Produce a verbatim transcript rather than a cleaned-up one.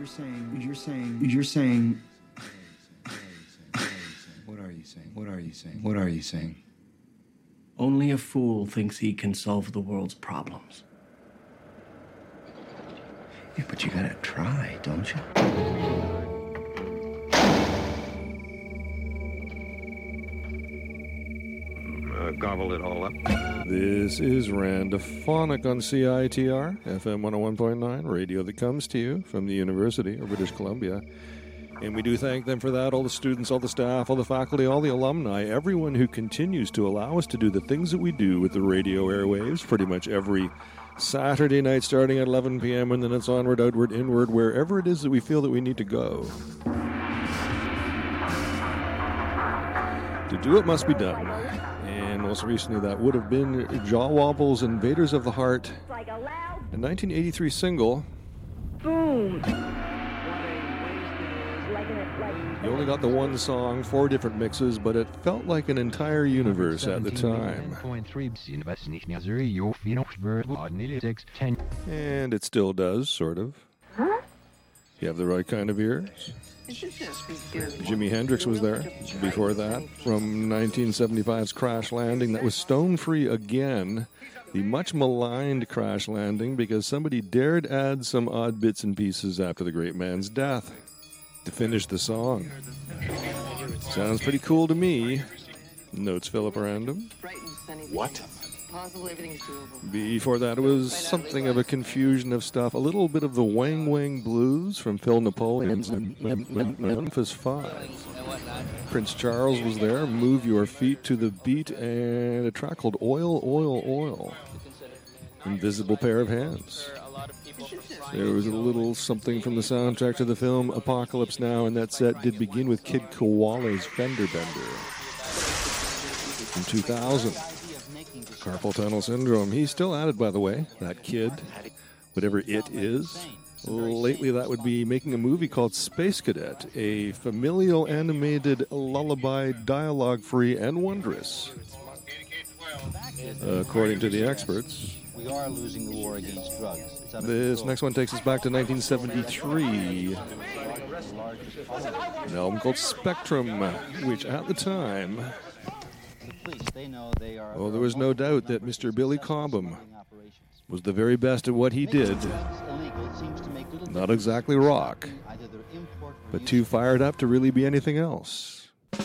you're saying, you're saying, you're saying. What are you saying? What are you saying? What are you saying? Only a fool thinks he can solve the world's problems. Yeah, but you gotta try, don't you? Uh, gobble it all up. This is Randophonic on C I T R, F M one oh one point nine, radio that comes to you from the University of British Columbia. And we do thank them for that, all the students, all the staff, all the faculty, all the alumni, everyone who continues to allow us to do the things that we do with the radio airwaves pretty much every Saturday night starting at eleven p.m. and then it's onward, outward, inward, wherever it is that we feel that we need to go. To do it must be done. And most recently that would have been Jaw Wobble's Invaders of the Heart, a nineteen eighty-three single. Boom. You only got the one song, four different mixes, but it felt like an entire universe at the time. And it still does, sort of. You have the right kind of ears. Jimi Hendrix was there before that. From nineteen seventy-five's Crash Landing, that was Stone Free again. The much maligned Crash Landing because somebody dared add some odd bits and pieces after the great man's death to finish the song. Sounds pretty cool to me. Notes Philip Random. What? Before that, it was something of a confusion of stuff. A little bit of the Wang Wang Blues from Phil Napoleon's Memphis Five. Prince Charles was there, Move Your Feet to the Beat, and a track called Oil, Oil, Oil. Invisible Pair of Hands. There was a little something from the soundtrack to the film Apocalypse Now, and that set did begin with Kid Koala's Fender Bender. In two thousand, Carpal Tunnel Syndrome. He's still at it, by the way, that kid, whatever it is. Lately, that would be making a movie called Space Cadet, a familial animated lullaby, dialogue-free and wondrous. According to the experts, we are losing the war against drugs. This next one takes us back to nineteen seventy-three. An album called Spectrum, which at the time, oh, there was no doubt that Mister Billy Cobham was the very best at what he did. Not exactly rock, but too fired up to really be anything else.